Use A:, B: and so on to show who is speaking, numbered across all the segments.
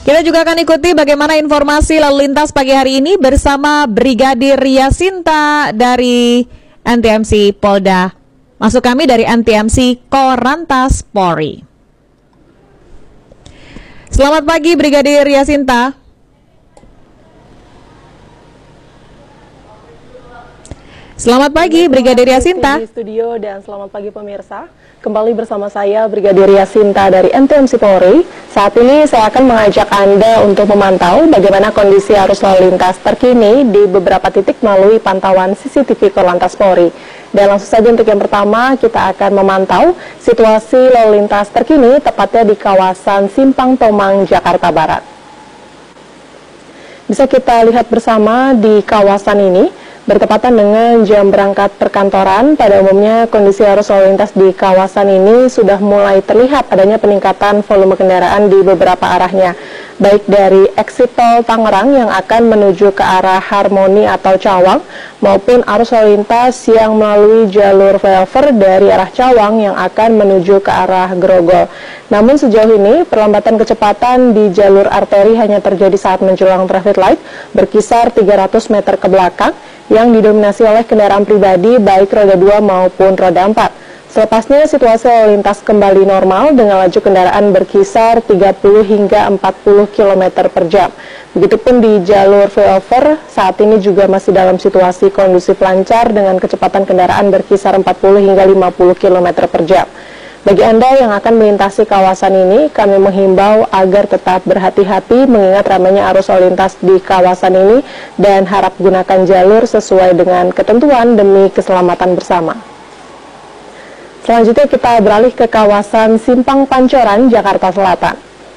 A: Kita juga akan ikuti bagaimana informasi lalu lintas pagi hari ini bersama Brigadir Yasinta dari NTMC Polda. Maksud kami dari NTMC Korlantas Polri. Selamat pagi Brigadir Yasinta. Selamat pagi Brigadir Yasinta.
B: Di studio dan selamat pagi pemirsa. Kembali bersama saya Brigadir Yasinta dari NTMC Polri. Saat ini saya akan mengajak Anda untuk memantau bagaimana kondisi arus lalu lintas terkini di beberapa titik melalui pantauan CCTV Korlantas Polri. Dan langsung saja untuk yang pertama kita akan memantau situasi lalu lintas terkini tepatnya di kawasan Simpang Tomang, Jakarta Barat. Bisa kita lihat bersama di kawasan ini. Bertepatan dengan jam berangkat perkantoran, pada umumnya kondisi arus lalu lintas di kawasan ini sudah mulai terlihat adanya peningkatan volume kendaraan di beberapa arahnya, baik dari exit tol Tangerang yang akan menuju ke arah Harmoni atau Cawang, maupun arus lalu lintas yang melalui jalur flyover dari arah Cawang yang akan menuju ke arah Grogol. Namun sejauh ini perlambatan kecepatan di jalur arteri hanya terjadi saat menjelang traffic light berkisar 300 meter ke belakang, yang didominasi oleh kendaraan pribadi baik roda 2 maupun roda 4. Selepasnya situasi lalu lintas kembali normal dengan laju kendaraan berkisar 30 hingga 40 km per jam. Begitupun di jalur flyover saat ini juga masih dalam situasi kondusif lancar dengan kecepatan kendaraan berkisar 40 hingga 50 km per jam. Bagi Anda yang akan melintasi kawasan ini, kami menghimbau agar tetap berhati-hati mengingat ramainya arus lalu lintas di kawasan ini dan harap gunakan jalur sesuai dengan ketentuan demi keselamatan bersama. Selanjutnya kita beralih ke kawasan Simpang Pancoran, Jakarta Selatan.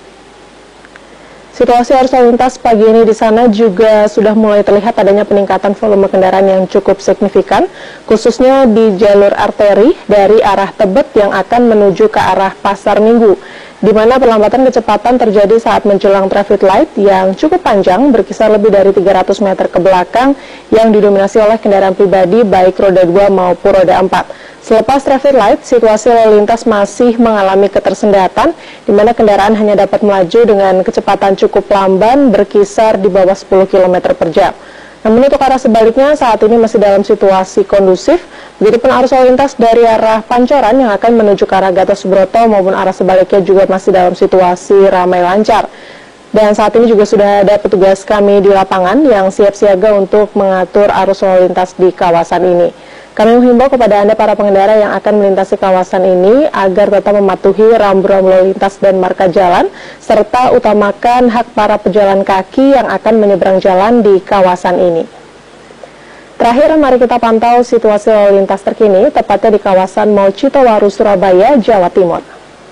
B: Situasi arus lalu lintas pagi ini di sana juga sudah mulai terlihat adanya peningkatan volume kendaraan yang cukup signifikan, khususnya di jalur arteri dari arah Tebet yang akan menuju ke arah Pasar Minggu, di mana perlambatan kecepatan terjadi saat menjelang traffic light yang cukup panjang berkisar lebih dari 300 meter ke belakang yang didominasi oleh kendaraan pribadi baik roda 2 maupun roda 4. Selepas traffic light, situasi lalu lintas masih mengalami ketersendatan, di mana kendaraan hanya dapat melaju dengan kecepatan cukup lamban berkisar di bawah 10 km per jam. Namun untuk arah sebaliknya saat ini masih dalam situasi kondusif, begitupun arus lalu lintas dari arah Pancoran yang akan menuju ke arah Gatot Subroto maupun arah sebaliknya juga masih dalam situasi ramai lancar. Dan saat ini juga sudah ada petugas kami di lapangan yang siap siaga untuk mengatur arus lalu lintas di kawasan ini. Kami menghimbau kepada Anda para pengendara yang akan melintasi kawasan ini agar tetap mematuhi rambu-rambu lalu lintas dan marka jalan, serta utamakan hak para pejalan kaki yang akan menyeberang jalan di kawasan ini. Terakhir, mari kita pantau situasi lalu lintas terkini, tepatnya di kawasan Mall Citowaru, Surabaya, Jawa Timur.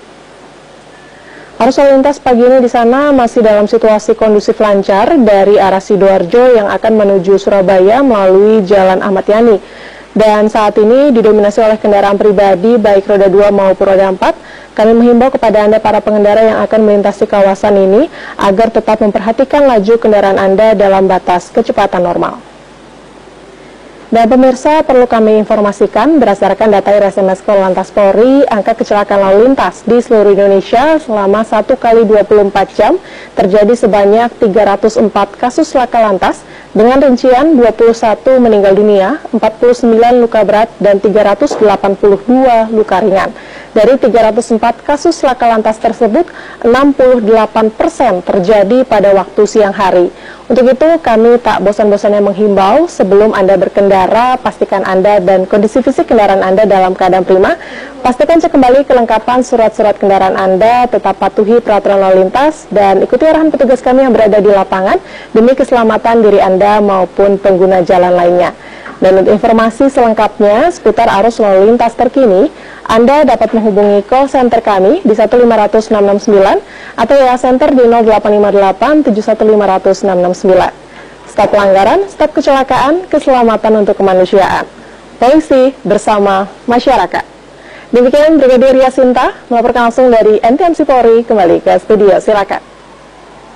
B: Arus lalu lintas pagi ini di sana masih dalam situasi kondusif lancar dari arah Sidoarjo yang akan menuju Surabaya melalui Jalan Ahmad Yani. Dan saat ini didominasi oleh kendaraan pribadi baik roda 2 maupun roda 4. Kami menghimbau kepada Anda para pengendara yang akan melintasi kawasan ini agar tetap memperhatikan laju kendaraan Anda dalam batas kecepatan normal. Dan pemirsa, perlu kami informasikan berdasarkan data RSMS Korlantas Polri, angka kecelakaan lalu lintas di seluruh Indonesia selama 1 kali 24 jam terjadi sebanyak 304 kasus laka lantas dengan rincian 21 meninggal dunia, 49 luka berat, dan 382 luka ringan. Dari 304 kasus laka lantas tersebut, 68% terjadi pada waktu siang hari. Untuk itu, kami tak bosan-bosannya menghimbau sebelum Anda berkendara, pastikan Anda dan kondisi fisik kendaraan Anda dalam keadaan prima. Pastikan cek kembali kelengkapan surat-surat kendaraan Anda, tetap patuhi peraturan lalu lintas, dan ikuti arahan petugas kami yang berada di lapangan demi keselamatan diri Anda maupun pengguna jalan lainnya. Dan untuk informasi selengkapnya seputar arus lalu lintas terkini, Anda dapat menghubungi call center kami di 1500669 atau WA Center di 0858 715 669. Stop pelanggaran, stop kecelakaan, keselamatan untuk kemanusiaan. Polisi bersama masyarakat. Demikian Brigadir Yasinta melaporkan langsung dari NTMC Polri, kembali ke studio, silakan.